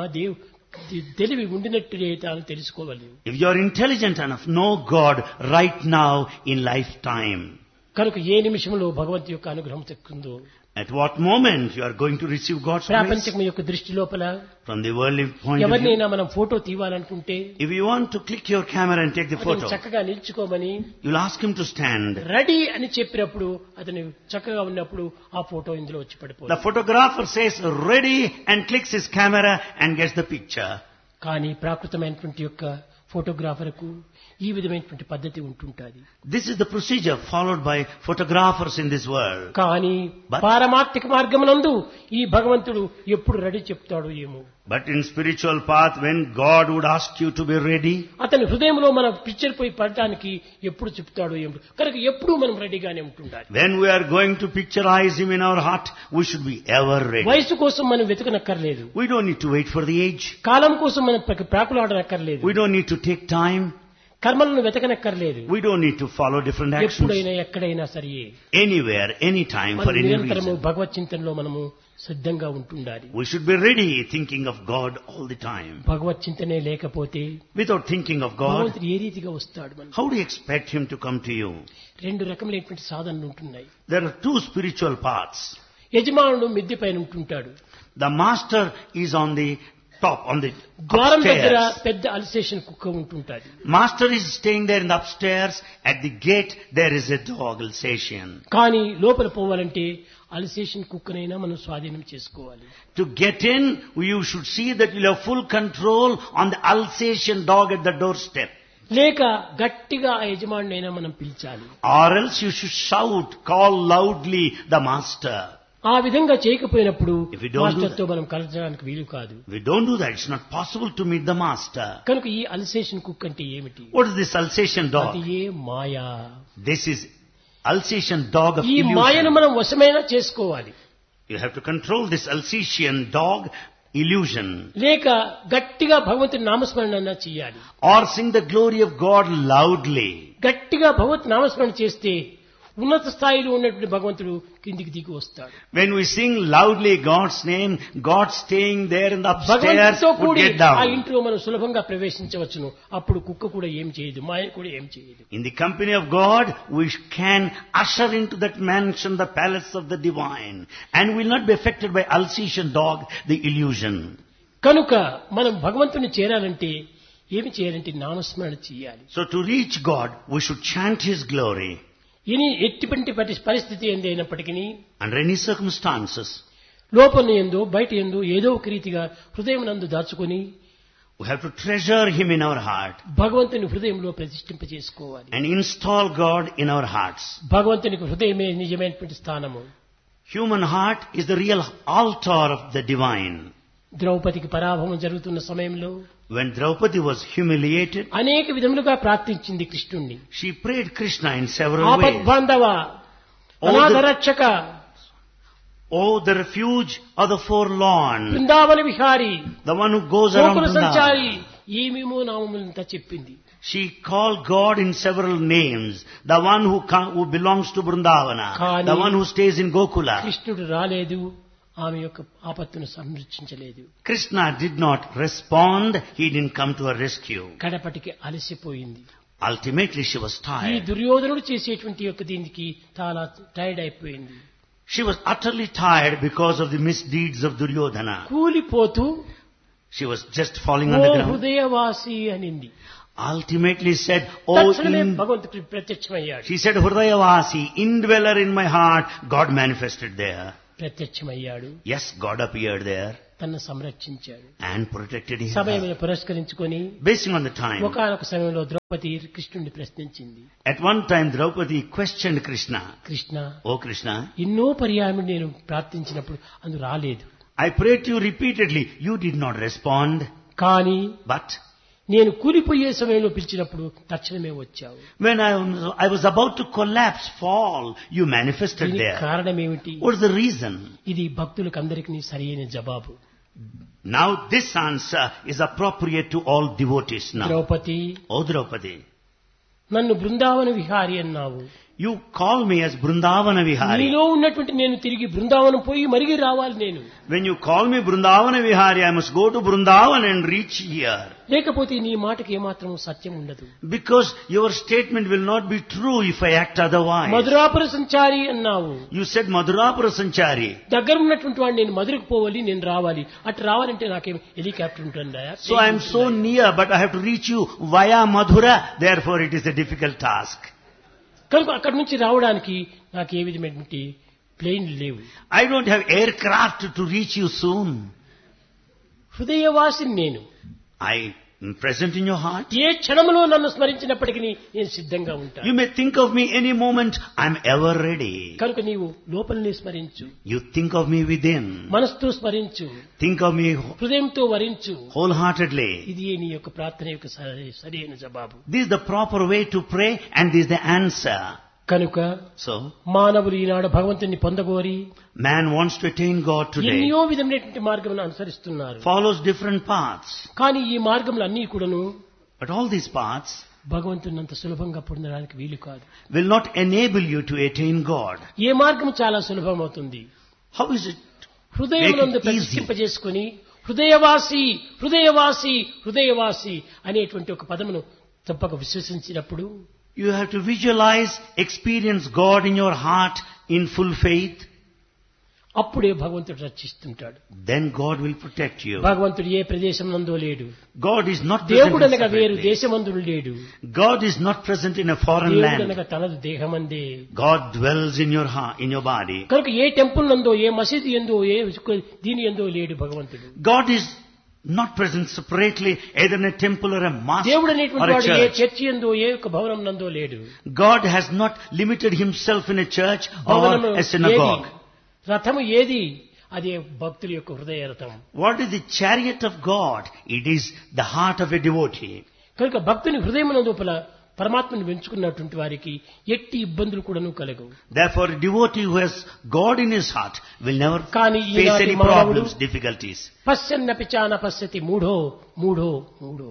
తెలివి ఉండినట్టునే తాను తెలుసుకోవాలి. If you are intelligent enough, know God right now in lifetime. కనుక ఏ నిమిషంలో భగవంతు యొక్క అనుగ్రహం చెక్కుందో, At what moment you are going to receive God's grace? ప్రాపంచకం యొక్క దృష్టి లోపల From the worldly point of view. ఎవరినైనా మనం photo తీయాలనుకుంటే If you want to click your camera and take the అతను photo, చక్కగా నిల్చుకోమని you'll ask him to stand. Ready అని చెప్పినప్పుడు అతను చక్కగా ఉన్నప్పుడు ఆ ఫోటో ఇందులో వచ్చి The పడిపోతుంది. photographer says ready and clicks his camera and gets the picture. కానీ ప్రాకృతమైనటువంటి యొక్క ఫోటోగ్రాఫర్కు ఈ విధమైనటువంటి పద్ధతి ఉంటుంటుంది. This is the procedure followed by photographers in this world. కానీ But- పారమార్థిక మార్గమునందు ఈ భగవంతుడు ఎప్పుడు రెడీ చెప్తాడో ఏమో. But in spiritual path, when God would ask you to be ready, అతని హృదయంలో మన పిక్చర్ పోయి పడటానికి ఎప్పుడు చెప్తాడో ఏమో. కనుక ఎప్పుడు మనం రెడీగానే ఉంటుండాలి. when we are going to picturize Him in our heart, we should be ever ready. వయసు కోసం మనం వెతకనక్కర్లేదు. We don't need to wait for the age. కాలం కోసం మనం ప్రాకులాడనక్కర్లేదు. We don't need to take time. కర్మలను వెతకనక్కర్లేదు. We don't need to follow different actions. ఎప్పుడైనా ఎక్కడైనా సరే Anywhere, anytime, for మనం any నిరంతరము reason. భగవత్ చింతనలో మనము సిద్ధంగా ఉంటుండాలి. We should be ready thinking of God all the time. భగవత్ చింతనే లేకపోతే Without thinking of God, భగవంతుడు ఏ రీతిగా వస్తాడు? మనం how do you expect Him to come to you? రెండు రకములైనటువంటి సాధనలు ఉంటున్నాయి. There are two spiritual paths. యజమానుడు మిద్దె పైన ఉంటుంటాడు. The master is on the top, on the ద్వారం దగ్గర upstairs. పెద్ద అల్సేషన్ కుక్క ఉంటుంటాది. Master is staying there in the upstairs. At the gate, there is a dog, Alsatian. కానీ లోపల పోవాలంటే అల్సేషన్ కుక్కనైనా మనం స్వాధీనం చేసుకోవాలి. To get in, you should see that you have full control on the Alsatian dog at the doorstep. లేక గట్టిగా ఆ యజమానునైనా మనం పిలిచాలి. Or else you should shout, call loudly the master. ఆ విధంగా చేయకపోయినప్పుడు If we don't do మాస్టర్తో మనం కలచడానికి వీలు కాదు. If we don't do that, it's not possible to meet the master. కనుక ఈ అల్సేషన్ కుక్క అంటే ఏమిటి? What is this Alsatian అది dog? A Maya. This is Alsatian dog of ఈ మాయను illusion. మనం వశమైనా చేసుకోవాలి. You have to control this Alsatian dog illusion. లేక గట్టిగా భగవంతుని నామస్మరణ చేయాలి. Or sing the glory of God loudly. గట్టిగా భగవత్ నామస్మరణ చేస్తే ఉన్నత స్థాయిలో ఉన్నటువంటి భగవంతుడు కిందికి దిగి వస్తాడు. When we sing loudly God's name, God staying there in the upstairs భగవంతుడితో would కూడి get ఆ down. ఇంట్లో మనం సులభంగా ప్రవేశించవచ్చును. అప్పుడు కుక్క కూడా ఏం చేయదు, మాయ కూడా ఏం చేయదు. In the company of God, we can usher into that mansion the palace of the divine, and will not be affected by Alsatian dog, the illusion. కనుక మనం భగవంతుని చేరాలంటే ఏమి చేయాలంటే నామస్మరణ చేయాలి. So to reach God, we should chant His glory. ఎటువంటి పరిస్థితి ఏంది అయినప్పటికీ Under any circumstances, లోపల ఎందో బయట ఎందో ఏదో ఒక రీతిగా హృదయం నందు దాచుకొని we have to treasure Him in our heart భగవంతుని హృదయంలో ప్రతిష్ఠింపజేసుకోవాలి. and install God in our hearts. భగవంతునికి హృదయమే నిజమైనటువంటి స్థానము. Human heart is the real altar of the divine. ద్రౌపదికి పరాభవం జరుగుతున్న సమయంలో When Draupadi was humiliated, అనేక విధములుగా ప్రార్థించింది కృష్ణుణ్ణి. she prayed Krishna in several ways. ఆపద్బాంధవ, అనాథరక్షక, Oh, the refuge of the forlorn, Brindavana Vihari, the one who goes around Gokula Sanchari, Vrindavan. ఏమేమో నామములంతా చెప్పింది. She called God in several names. The one who belongs to Vrindavana, Kani- the one who stays in Gokula. కృష్ణుడు రాలేదు, ఆమె యొక్క ఆపత్తును సంరక్షించలేదు. Krishna did not respond. He didn't come to her rescue. కడపటికి అలసిపోయింది. Ultimately, she was ఈ tired. దుర్యోధనుడు చేసేటువంటి యొక్క దీనికి చాలా టైర్డ్ అయిపోయింది. She was utterly tired because of the misdeeds of Duryodhana. కూలిపోతూ She was just falling oh on the ground. హృదయవాసి అనింది. Ultimately said, Oh, తక్షణమే భగవంతుడు ప్రత్యక్షమయ్యాడు. she said, Hridayavasi, indweller in my heart, God manifested there. ప్రత్యక్షమయ్యాడు. Yes, God appeared there తనను సంరక్షించాడు. and protected him. సమయమును పురస్కరించుకొని Basing on the time, ఒకనొక సమయంలో ద్రౌపది కృష్ణుడిని ప్రశ్నించింది. at one time Draupadi questioned Krishna. Krishna, Oh Krishna, ఎన్నో పర్యాయములు నేను ప్రార్థించినప్పుడు అందు రాలేదు. I prayed to you repeatedly. You did not respond. కానీ But నేను కూలిపోయే సమయంలో పిలిచినప్పుడు తక్షణమే వచ్చావు. when I was about to collapse, fall, you manifested దీనికి there. కారణం ఏమిటి? What is the reason? ఇది భక్తులకు అందరికీ సరైన జవాబు. Now this answer is appropriate to all devotees now. Draupadi, Oh Draupadi, నన్ను బృందావన విహారి అన్నావు. you call me as Brindavana Vihari. నీలో ఉన్నటువంటి నేను తిరిగి బృందావనం పోయి మరిగి రావాలి నేను. When you call me Brindavana Vihari, I must go to Brindavan and reach here. లేకపోతే నీ మాటకి ఏమాత్రం సత్యం ఉండదు. Because your statement will not be true if I act otherwise. మధురాపుర సంచారి అన్నావు. You said Madhurapura Sanchari. దగ్గర ఉన్నటువంటి వాడు నేను మధురకు పోవాలి, నేను రావాలి. అటు రావాలంటే నాకేం హెలికాప్టర్ ఉంటుందా? So I am so near, but I have to reach you via Madhura. Therefore it is a difficult task. కనుక అక్కడి నుంచి రావడానికి నాకు ఏ విధమైనటువంటి ప్లేన్ లేవు. I don't have aircraft to reach you soon. హృదయవాసిని నేను. I am present in your heart. ఏ క్షణంలో నన్ను స్మరించినప్పటికీ నేను సిద్ధంగా ఉంటాను. You may think of me any moment. I am ever ready. కనుక నీవు లోపలనే స్మరించు, You think of me within. మనసుతో స్మరించు, Think of me హృదయంతో వరించు. wholeheartedly. ఇది నీ యొక్క ప్రార్థన యొక్క సరైన జవాబు. This is the proper way to pray and this is the answer. కనుక So, మానవులు ఈనాడు భగవంతుని పొందగోరి man wants to attain God today. ఎన్నో విధమైనటువంటి మార్గములను అనుసరిస్తున్నారు. Follows different paths. కానీ ఈ మార్గములు అన్నీ కూడాను But all these paths భగవంతుని అంత సులభంగా పొందడానికి వీలు కాదు. will not enable you to attain God. ఏ మార్గం చాలా సులభం అవుతుంది. How is it? హృదయమునందు Make it easy. ప్రతిష్ఠింపజేసుకుని హృదయవాసి హృదయవాసి హృదయవాసి అనేటువంటి ఒక పదమును తప్పక విశ్వసించినప్పుడు You have to visualize, experience God in your heart in full faith. అప్పుడే భగవంతుడు రక్షిస్తుంటాడు. Then God will protect you. భగవంతుడు ఏ ప్రదేశం నందో లేడు. God is not present దేవుడు in అనగా వేరు separate place. దేశమందు లేడు. God is not present in a foreign దేవుడు land. అనగా తనదు దేహమందే. God dwells in your heart, in your body. కనుక ఏ టెంపుల్ నందో ఏ మసీదు ఎందో ఏ దీని ఎందో లేడు భగవంతుడు. God is not present separately, either in a temple or a mosque దేవుడు or అనేటువంటి a వాడు ఏ church. చర్చి ఎందో ఏ యొక్క భవనం నందో లేడు. God has not limited himself in a church or భవనము a synagogue. ఏది? రథము ఏది? అదే భక్తుల యొక్క హృదయ రథం. What is the chariot of God? It is the heart of a devotee. కనుక భక్తుని హృదయమునందుపల పరమాత్మను వెంచుకున్నటువంటి వారికి ఎట్టి ఇబ్బందులు కూడాను కలగవు. Therefore, a devotee who has God in his heart will never కానీ face ఈనాటి any మానవుడు problems, difficulties. పశ్యన్నపి చాన పశ్యతి మూఢో మూఢో మూఢో.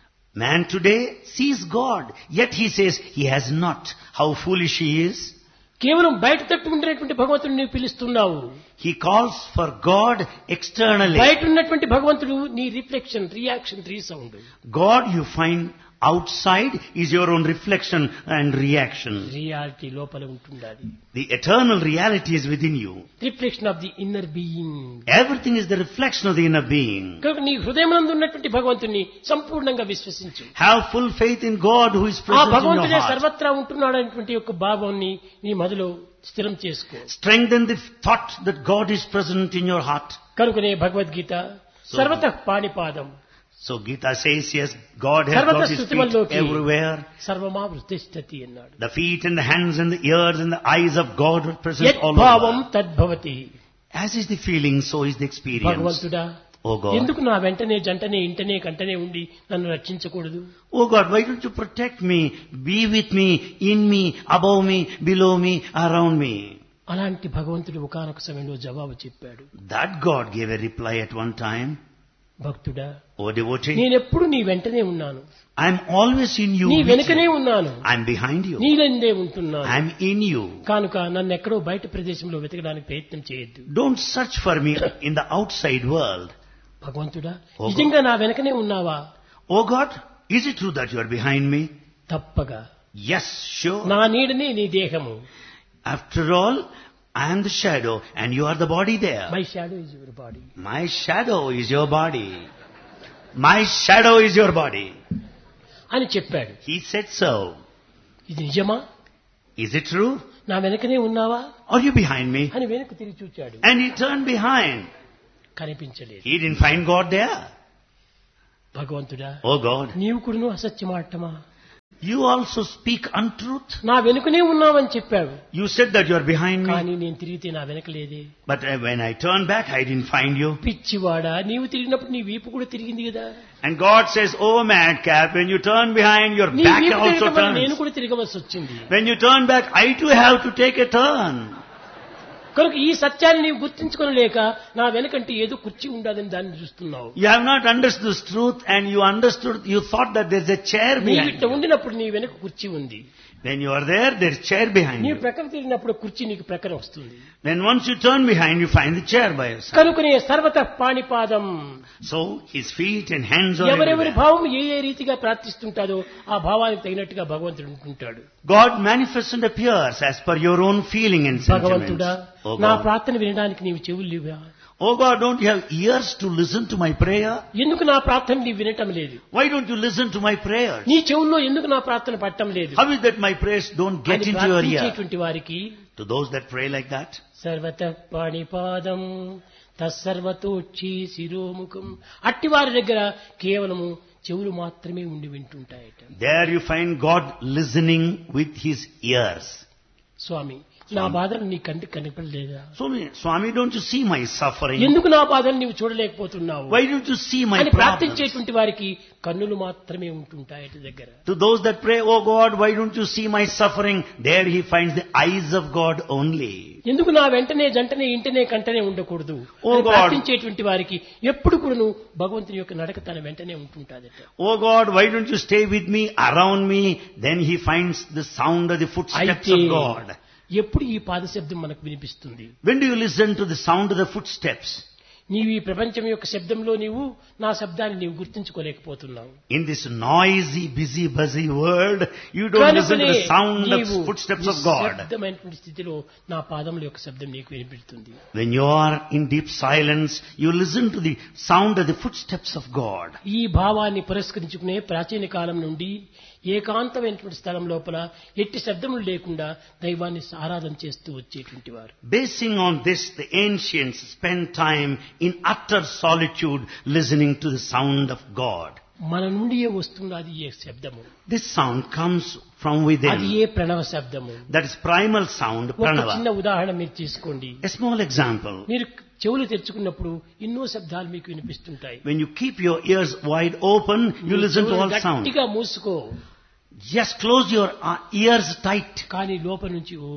Man today sees God, yet he says he has not. How foolish he is. కేవలం బయట తట్టు ఉండేటువంటి భగవంతుడు నీవు పిలుస్తున్నావు. He calls for God externally. బయట ఉన్నటువంటి భగవంతుడు నీ reflection, reaction, resound. God you find Outside is your own reflection and reaction. Reality లోపల ఉంటుండాలి. The eternal reality is within you. Reflection of the inner being. Everything is the reflection of the inner being. కనుక నీ హృదయమందు ఉన్నటువంటి భగవంతుని సంపూర్ణంగా విశ్వసించు. Have full faith in God who is ఆ present in your భగవంతుడే heart. సర్వత్రా ఉంటున్నాడు అనేటువంటి యొక్క భావాన్ని నీ మదిలో స్థిరం చేసుకో. Strengthen the thought that God is present in your heart. కనుకనే Bhagavad Gita సర్వతః పాణిపాదం. So Gita says, yes, God has సర్వత got His feet స్థుతిమల్లోకి everywhere. సర్వమావృతిష్ఠతి అన్నాడు. The feet and the hands and the ears and the eyes of God are present all యద్భావం over. తద్భవతి. As is the feeling, so is the experience. భగవంతుడా, Oh God. ఎందుకు నా వెంటనే జంటనే ఇంటనే కంటనే ఉండి నన్ను రక్షించకూడదు? Oh God, why don't you protect me, be with me, in me, above me, below me, around me? అలాంటి భగవంతుడు ఒకానొక సమయంలో జవాబు చెప్పాడు. That God gave a reply at one time. భక్తుడా, Oh devotee, నేనెప్పుడు నీ వెంటనే ఉన్నాను, I'm always in you. నీ with వెనుకనే you. ఉన్నాను, I'm behind you. నీలందే ఉంటున్నాను. I'm in you. కానుక నన్ను ఎక్కడో బయట ప్రదేశంలో వెతకడానికి ప్రయత్నం చేయొద్దు. Don't search for me in the outside world. భగవంతుడా, ఓ నిజంగా నా వెనకనే ఉన్నావా? Oh God, is it true that you are behind me? తప్పగా. Yes, sure. నా నీడనే నీ దేహము. After all, I am the shadow and you are the body there. My shadow is your body. My shadow is your body. My shadow is your body. అని చెప్పాడు. He said so. ఇది నిజమా? Is it true? నా వెనకనే ఉన్నావా Are you behind me? అని వెనక్కి తిరిగి చూచాడు. And he turned behind. కనిపించలేదు. He didn't find God there. భగవంతుడా, Oh God, నీవు కూడాను అసత్యమాటమా? you also speak untruth. నా వెనుకనే ఉన్నావని చెప్పావు, You said that you are behind me. కానీ నేను తిరిగితే నా వెనక లేదే. But when I turned back, I didn't find you. పిచ్చివాడా, నీవు తిరిగినప్పుడు నీ వీపు కూడా తిరిగింది కదా. And God says, oh madcap, when you turn behind, your నీ back వీపు also తిరగడం వల్ల నేను turns. కూడా తిరగవలసి వచ్చింది. When you turn back, I too have to take a turn. కనుక ఈ సత్యాన్ని నీవు గుర్తించుకోలేక నా వెనకంటే ఏదో కుర్చీ ఉండాలని దాన్ని చూస్తున్నావు. You have not understood this truth and you thought that there's a chair నీవు behind ఇట్లా you. ఉండినప్పుడు నీ వెనక కుర్చీ ఉంది. When you are there's chair behind నీవు you. ప్రక్కన తిరిగినప్పుడు కుర్చీ నీకు ప్రక్కన వస్తుంది. Then once you turn behind, you find the chair by your side. కనుకనే సర్వతః పాణిపాదం. So his feet and hands are ఎవరెవరి everywhere. భావం ఏ రీతిగా ప్రార్థిస్తుంటాదో ఆ భావానికి తగినట్టుగా భగవంతుడు ఉంటుంటాడు. God manifests and appears as per your own feeling and sentiments. భగవంతుడా, Oh నా God. ప్రార్థన వినడానికి నీవు చెవులు లేవా? Oh God, don't you have ears to listen to my prayer? ఎందుకు నా ప్రార్థన నీవు వినటం లేదు? Why don't you listen to my prayers? నీ చెవుల్లో ఎందుకు నా ప్రార్థన పట్టం లేదు? How is that my prayers don't get అని into your ear? ప్రార్థించేటువంటి వారికి To those that pray like that, సర్వతః పాణిపాదం తస్సర్వతోచ్చి శిరోముఖం, అట్టివారి దగ్గర కేవలము చెవులు మాత్రమే ఉండి వింటుంటాయట. there you find God listening with his ears. స్వామి, నా బాధలు నీ కంటికి కనిపడలేదా? Swami, don't you see my suffering? ఎందుకు నా బాధలు నీవు చూడలేకపోతున్నావు Why don't you see my అని problems? ప్రార్థించేటువంటి వారికి కన్నులు మాత్రమే ఉంటుంటాయట దగ్గర. To those that pray, oh God, why don't you see my suffering? There he finds the eyes of God only. ఎందుకు నా వెంటనే జంటనే ఇంటనే కంటనే ఉండకూడదు Oh అని God. ప్రార్థించేటువంటి వారికి ఎప్పుడు కూడాను భగవంతుని యొక్క నడక తన వెంటనే ఉంటుంటాదట. Oh God, why don't you stay with me, around me? Then he finds the sound of the footsteps అయితే of God. ఎప్పుడు ఈ పాదశబ్దం మనకు వినిపిస్తుంది? When do you listen to the sound of the footsteps? నీవు ఈ ప్రపంచం యొక్క శబ్దంలో నీవు నా శబ్దాన్ని నీవు గుర్తించుకోలేకపోతున్నావు. In this noisy, busy, buzzy world, you don't listen to the sound of footsteps of God. శబ్దమైనటువంటి స్థితిలో నా పాదముల యొక్క శబ్దం నీకు వినిపిస్తుంది. When you are in deep silence, you listen to the sound of the footsteps of God. ఈ భావాన్ని పురస్కరించుకునే ప్రాచీన కాలం నుండి ఏకాంతమైనటువంటి స్థలం లోపల ఎట్టి శబ్దములు లేకుండా దైవాన్ని ఆరాధన చేస్తూ వచ్చేటువంటి వారు. Basing on this, the ancients spent time in utter solitude listening to the sound of God. మన నుండియే వస్తున్నది ఈ శబ్దము. This sound comes from అది within. ఏ ప్రణవ శబ్దము. That is primal sound, ఒక చిన్న pranava. ఉదాహరణ మీరు తీసుకోండి. A small example. మీరు చెవులు తెరుచుకున్నప్పుడు ఎన్నో శబ్దాలు మీకు వినిపిస్తుంటాయి. When you keep your ears wide open, you listen to all sound. గట్టిగా మూసుకో, Just close your ears tight. కానీ లోపల నుంచి ఓ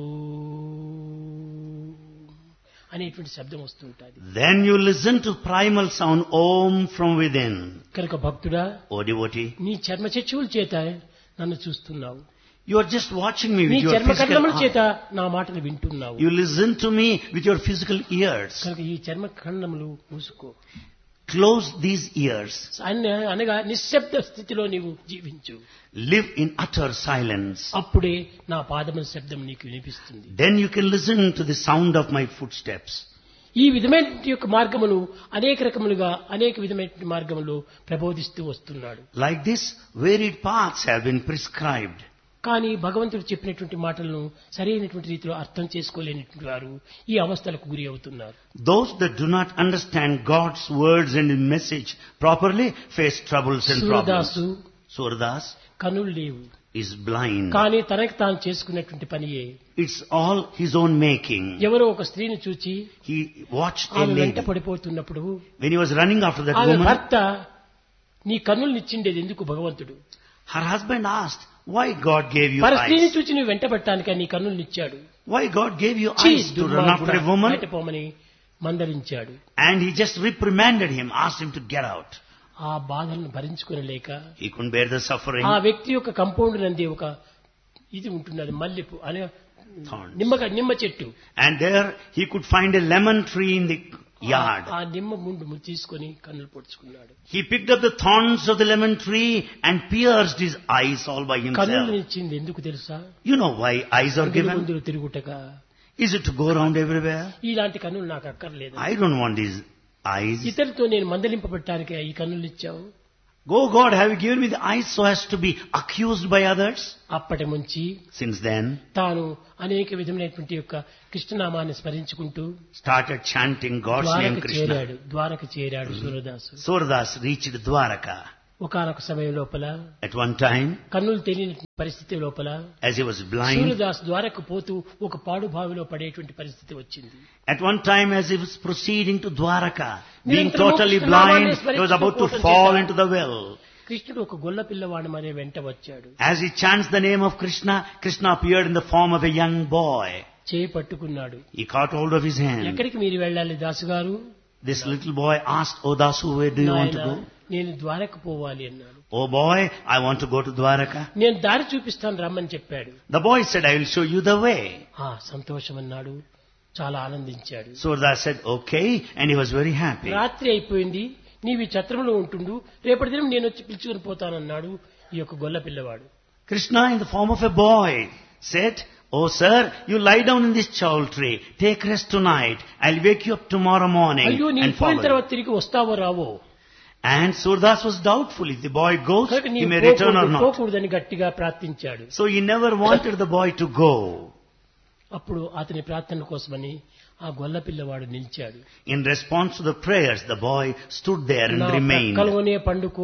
అనేటువంటి శబ్దం వస్తుంటుంది. Then you listen to primal sound, Om from within. కనుక భక్తుడా, O devotee, నీ చర్మ చక్షువుల చేత నన్ను చూస్తున్నావు, you are just watching me నీ with your చర్మ physical ఖండముల చేత eyes. నా మాటలు వింటున్నావు. You listen to me with your physical ears. కనుక ఈ చర్మ ఖండములు మూసుకో. Close these ears. అనగా నిశ్శబ్ద స్థితిలో నీవు జీవించు. Live in utter silence. అప్పుడే నా పాదముల శబ్దం నీకు వినిపిస్తుంది. Then you can listen to the sound of my footsteps. ఈ విధమైన యొక్క మార్గములు అనేక రకములుగా అనేక విధమైన మార్గములు ప్రబోధిస్తూ వస్తున్నాడు. Like this, varied paths have been prescribed. కానీ భగవంతుడు చెప్పినటువంటి మాటలను సరైనటువంటి రీతిలో అర్థం చేసుకోలేనటువంటి వారు ఈ అవస్థలకు గురి అవుతున్నారు. Those that do not understand God's words and His message properly face troubles and problems. Surdas కనులు లేవు, is blind. కానీ తనకి తాను చేసుకున్నటువంటి పనియే. It's all his own making. ఎవరో ఒక స్త్రీని చూచి He watched a ఆమె వెంట lady. పడిపోతున్నప్పుడు When he was running after that ఆమె woman, భర్త నీ కన్నులు ఇచ్చిండేది ఎందుకు భగవంతుడు? her husband asked, why God gave you పర స్త్రీని eyes? చూచి నువ్వు వెంట పడటానికి నీ కన్నులు ఇచ్చాడు. Why God gave you చీ, eyes to run after a woman? బయట పోమని మందలించాడు. And he just reprimanded him, asked him to get out. ఆ బాధలను భరించుకోలేక He couldn't bear the suffering. ఆ వ్యక్తి యొక్క కంపౌండ్ నంది ఒక ఇది ఉంటున్నది, మల్లెపు అనే Thorns. నిమ్మ చెట్టు. And there he could find a lemon tree in the yard. ఆ నిమ్మ ముందు తీసుకొని కన్నులు పొడుచుకున్నాడు. He picked up the thorns of the lemon tree and pierced his eyes all by కన్నులు himself. ఇచ్చింది ఎందుకు తెలుసా? You know why eyes are given? ముందు తిరుగుటగా. Is it to go around everywhere? ఇలాంటి కన్నులు నాకు అక్కర్లేదు. I don't want these eyes. ఇతరులతో నేను మందలింపబడటానికి ఈ కన్నులు ఇచ్చావు. Go God, have you given me the eyes so as to be accused by others? అప్పటి నుంచి Since then, తాను అనేక విధమైనటువంటి యొక్క కృష్ణనామాన్ని స్మరించుకుంటూ started chanting God's name Krishna. Dwaraka చేరాడు సూరదాసు. Surdas reached Dwaraka. ఒకానొక సమయం లోపల At one time, కన్నులు తెలియని పరిస్థితి లోపల as he was blind, Surdas ద్వారకు పోతూ ఒక పాడు బావిలో పడేటువంటి పరిస్థితి వచ్చింది. at one time as he was proceeding to Dwaraka, being totally blind, he was about to fall into the well. కృష్ణుడు ఒక గొల్ల పిల్లవాడు మరే వెంట వచ్చాడు. As he chants the name of Krishna, Krishna appeared in the form of a young boy. చేయి పట్టుకున్నాడు. He caught hold of his hand. ఎక్కడికి మీరు వెళ్ళాలి దాసు గారు? This little boy asked, "Oh Dasu, where do you want to go?" నేను ద్వారకు పోవాలి అన్నాడు. "Oh boy, I want to go to Dwaraka." నేను దారి చూపిస్తాను రమ్మని చెప్పాడు. The boy said, "I will show you the way." సంతోషం అన్నాడు. చాలా ఆనందించాడు. Surdas said, "Okay," and he was very happy. రాత్రి అయిపోయింది, నీవి ఛత్రంలో ఉంటుండు, రేపటి దినం నేను వచ్చి పిలుచుకొని పోతానన్నాడు ఈ యొక్క గొల్ల పిల్లవాడు. Krishna in the form of a boy said, "Oh sir, you lie down in this chaul tree, take rest tonight, I'll wake you up tomorrow morning అయ్యో నీ and పోయిన follow you." తర్వాత తిరిగి వస్తావో రావో. And Surdas was doubtful if the boy goes, కనుక he may return or not. పోకూడదని గట్టిగా ప్రార్థించాడు. So he never wanted the boy to go. అప్పుడు అతని ప్రార్థన కోసమని ఆ గొల్ల పిల్లవాడు నిలిచాడు. In response to the prayers, the boy stood there and remained. కలవనే పండుకో.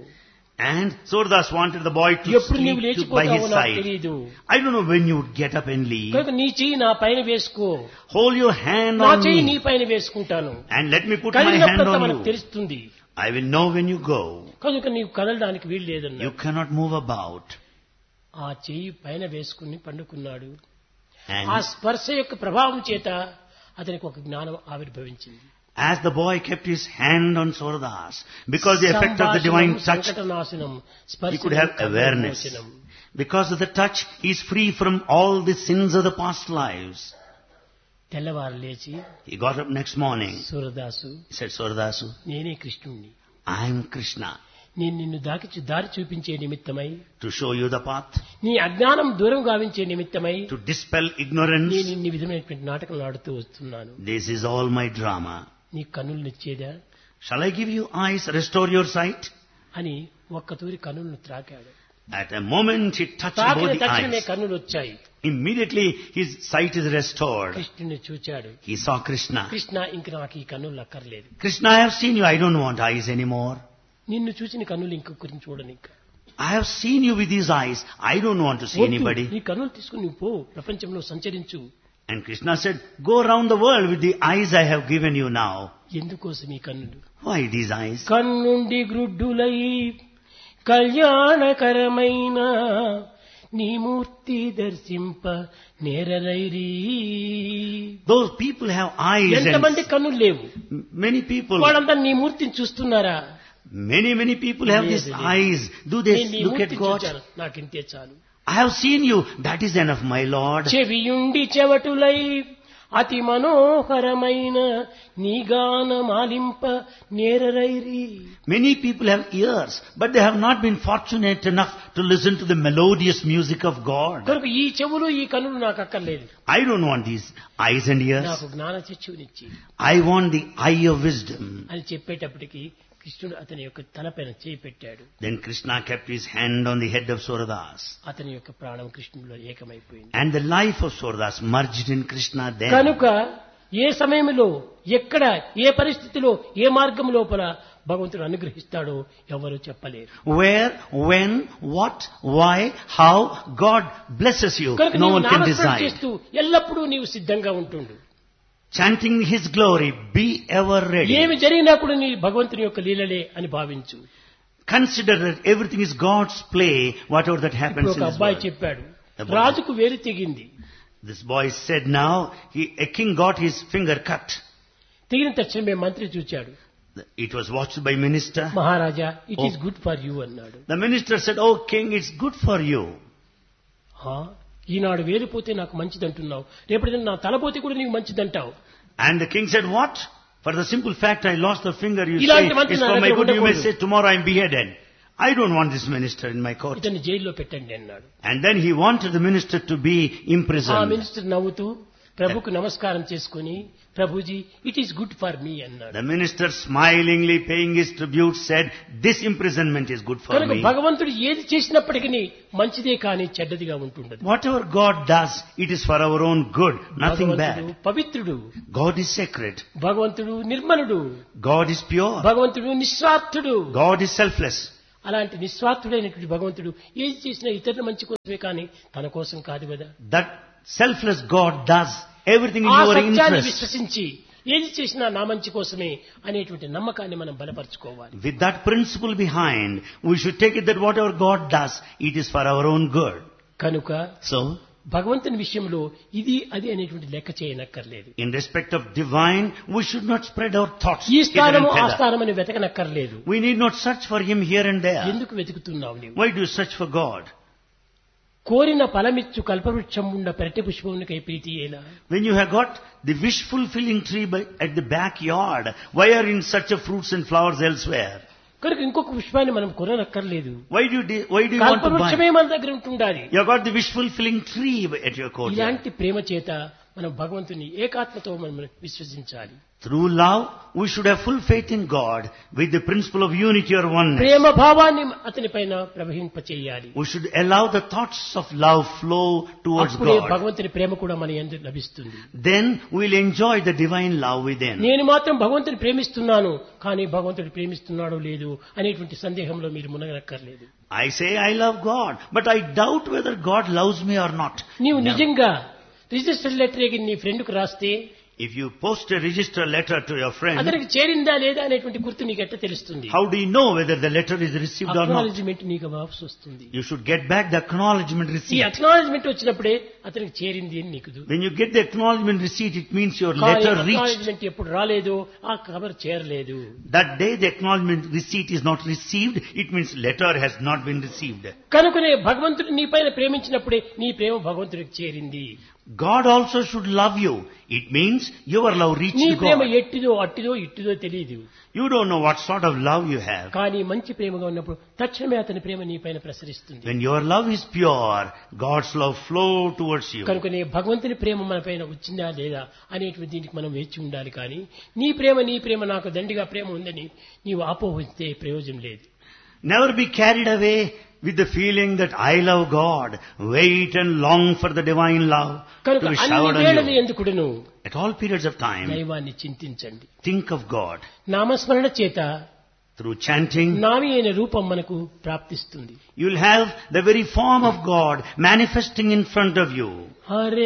And Surdas wanted the boy to ఎప్పుడు నీవు sleep by his లేచిపోతావో నాకు side. తెలియదు. I don't know when you would get up and leave. కనుక నీ చెయ్యి నా పైన వేసుకో, Hold your hand నా on చెయ్యి నీ me పైన వేసుకుంటాను. and let me put my hand కలిగినప్పుడు on మనకు you. తెలుస్తుంది. I will know when you go. కనుక నీవు కదలడానికి వీలు లేదన్నా. You cannot move about. ఆ చెయ్యి పైన వేసుకుని పండుకున్నాడు. ఆ And స్పర్శ యొక్క ప్రభావం చేత అతనికి ఒక జ్ఞానం ఆవిర్భవించింది. as the boy kept his hand on Surdas, because the effect of the divine touch, సంకటనాశనం, he could have awareness. Because of the touch, he is free from all the sins of the past lives. తెల్లవారు లేచి He got up next morning. Surdas, He said, "Surdasu, నేనే కృష్ణుణ్ణి. I am Krishna. నేను నిన్ను దారి చూపించే నిమిత్తమై, To show you the path, నీ అజ్ఞానం దూరం గావించే నిమిత్తమై to dispel ignorance. నేను ఇన్ని విధమైనటువంటి నాటకాలు ఆడుతూ వస్తున్నాను. This is all my drama. నీ కన్నులు నిచ్చేదా Shall I give you eyes, restore your sight?" అని ఒక్కతూరి కన్నులను త్రాకాడు. At a moment he touched తాకిన both the తక్షణమే eyes. కన్నులు వచ్చాయి. Immediately his sight is restored. కృష్ణుని చూచాడు. He saw Krishna. కృష్ణ ఇంక నాకు ఈ కన్నులు అక్కర్లేదు. "Krishna, I have seen you. I don't want eyes anymore. నిన్ను చూసిన కన్నులు ఇంకొకరిని చూడని. I have seen you with these eyes. I don't want to see anybody." నీ కన్నులు తీసుకుని నువ్వు పో, ప్రపంచంలో సంచరించు. And Krishna said, "Go around the world with the eyes I have given you now." ఎందుకోసం ఈ కన్నులు? Why these eyes? కన్నుండి గ్రుడ్డులై కళ్యాణకరమైన నీ మూర్తి దర్శింప నేరలైరీ. Those people have eyes ఎంతమంది కన్నులు లేవు? and many people, వాళ్ళంతా నీ మూర్తిని చూస్తున్నారా? many people have these eyes. Do they నేను నీ look at మూర్తిని God? చూచాను, నాకింతే చాలు. I have seen you. That is enough, my Lord. చెవియుండి చెవటులై అతి మనోహరమైన నీగాన మాలింప నేరరైరి. Many people have ears, but they have not been fortunate enough to listen to the melodious music of God. కనుక ఈ చెవులు ఈ కన్నులు నాకు అక్కర్లేదు. I don't want these eyes and ears. నాకు జ్ఞాన చక్షువునిచ్చి I want the eye of wisdom. అని చెప్పేటప్పటికి కృష్ణుడు అతని యొక్క తలపైన చేయి పెట్టాడు. Then Krishna kept his hand on the head of Suradas. అతని యొక్క ప్రాణం కృష్ణుడిలో ఏకమైపోయింది. And the life of Suradas merged in Krishna then. కనుక ఏ సమయంలో ఎక్కడ ఏ పరిస్థితిలో ఏ మార్గం లోపల భగవంతుడు అనుగ్రహిస్తాడో ఎవరు చెప్పలేరు. Where, when, what, why, how God blesses you, కనుక no నీవు one can నామస్మరణ decide. చేస్తూ ఎల్లప్పుడూ నీవు సిద్ధంగా ఉంటుండు. Chanting His glory, be ever ready. ఏమి జరిగినా కూడా నీ భగవంతుని యొక్క లీలలే అని భావించు. Consider that everything is God's play, whatever that happens ఇప్పుడు in ఒక this అబ్బాయి world. చెప్పాడు, The boy- రాజుకు వేలు తెగింది. This boy said now, a king got his finger cut. తెగిన తక్షణమే మంత్రి చూచాడు. It was watched by minister. Maharaja, it Oh. Is good for you అన్నాడు. The minister said, oh king, it's good for you. ఈనాడు వేలిపోతే నాకు మంచిదంటున్నావు, రేపటి నా తలపోతే కూడా నీకు మంచిదంటావు. And the king said, what? For the simple fact I lost the finger, you say, ఇలాంటి మంత్రి it's నా for my దగ్గర good, you may ఉండకూడదు. say, tomorrow I'm beheaded. I don't want this minister in my court. ఇతన్ని జైల్లో పెట్టండి అన్నాడు. And then he wanted the minister to be ఆ imprisoned. మినిస్టర్ నవ్వుతూ ప్రభుకు నమస్కారం చేసుకుని, Prabhuji it is good for me అన్నాడు. The minister smilingly paying his tribute said, this imprisonment is good for కనుక me. భగవంతుడు ఏది చేసినప్పటికీ మంచిదే కానీ చెడ్డదిగా ఉంటుండదు. Whatever God does, it is for our own good, nothing భగవంతుడు bad. పవిత్రుడు, God is sacred. భగవంతుడు నిర్మలుడు, God is pure. భగవంతుడు నిస్వార్థుడు. God is selfless. అలాంటి నిస్వార్థుడైనటువంటి భగవంతుడు ఏది చేసినా ఇతరుల మంచి కోసమే కానీ తన కోసం కాదు కదా. That selfless God does everything in ఆ your సత్యాన్ని interest. విశ్వసించి ఏది చేసినా నా మంచి కోసమే అనేటువంటి నమ్మకాన్ని మనం బలపరచుకోవాలి. With that principle behind, we should take it that whatever God does, it is for our own good. కనుక So, భగవంతుని విషయంలో ఇది అది అనేటువంటి లెక్క చేయనక్కర్లేదు. in respect of divine, we should not spread our thoughts ఈ hither స్థానము and ఆ thither. స్థానమని వెతకనక్కర్లేదు. We need not search for Him here and there. ఎందుకు వెతుకుతున్నావు నీవు? Why do you search for God? కోరిన ఫలమిచ్చు కల్పవృక్షం ఉండ పెరటి పుష్పమునికై ప్రీతి ఏలా. When you have got the wish-fulfilling tree at the backyard, why are you in search of fruits and flowers elsewhere? కనుక ఇంకొక పుష్పాన్ని మనం కొననక్కర్లేదు. Why do you want to కల్పవృక్షమే buy? మన దగ్గర ఉంటుండాలి. You have got the wish-fulfilling tree at your courtyard. ఇలాంటి ప్రేమ చేత మనం భగవంతుని ఏకాత్మతో మనం విశ్వసించాలి. Through love, we should have full faith in God with the principle of unity or oneness. ప్రేమ భావాన్ని అతని పైన ప్రవహింపచేయాలి. We should allow the thoughts of love flow towards అప్పుడే God. భగవంతుని ప్రేమ కూడా మన యందు లభిస్తుంది. Then we'll enjoy the divine love within. నేను మాత్రం భగవంతుని ప్రేమిస్తున్నాను, కానీ భగవంతుడు ప్రేమిస్తున్నాడో లేదు అనేటువంటి సందేహంలో మీరు మునగనక్కర్లేదు. I say I love God, but I doubt whether God loves me or not. నీవు No. నిజంగా రిజిస్టర్ లెటర్ నీ ఫ్రెండ్కు రాస్తే If you post a register letter to your friend, అతనికి చేరిందా లేదా అనేటువంటి గుర్తు నీకు ఎట్లా తెలుస్తుంది? how do you know whether the letter is received or not? Acknowledgement నీకు వాపసు వస్తుంది. You should get back the acknowledgement ఈ receipt. అక్నాలెడ్జ్మెంట్ వచ్చినప్పుడే అతనికి చేరింది అని నీకు. When you get the acknowledgement receipt, it means your కానీ letter reached. అక్నాలెడ్జ్మెంట్ ఎప్పుడు రాలేదో ఆ ఖబర్ చేరలేదు. That day the acknowledgement receipt is not received, it means letter has not been received. కనుకనే భగవంతుడు నీ పైన ప్రేమించినప్పుడే నీ ప్రేమ భగవంతుడికి చేరింది. God also should love you. It means your love నీ reached ప్రేమ God. ఎట్టిదో అట్టిదో ఇట్టిదో తెలియదు. You don't know what sort of love you have. కానీ మంచి ప్రేమగా ఉన్నప్పుడు తక్షణమే అతని ప్రేమ నీ పైన ప్రసరిస్తుంది. When your love is pure, God's love flow towards you. కనుకనే భగవంతుని ప్రేమ మన పైన వచ్చిందా లేదా అనేటువంటి దీనికి మనం వేచి ఉండాలి. కానీ నీ ప్రేమ నాకు దండిగా ప్రేమ ఉందని నీవు ఆపోహిస్తే ప్రయోజనం లేదు. Never be carried away with the feeling that I love God. Wait and long for the divine love కనుక to be అన్ని showered వేళలు on you. ఎందుకుడును At all periods of time, దైవాన్ని చింతించండి. think of God. నామస్మరణ చేత Through chanting, నావి అయిన రూపం మనకు ప్రాప్తిస్తుంది. you'll have the very form of God manifesting in front of you. Hare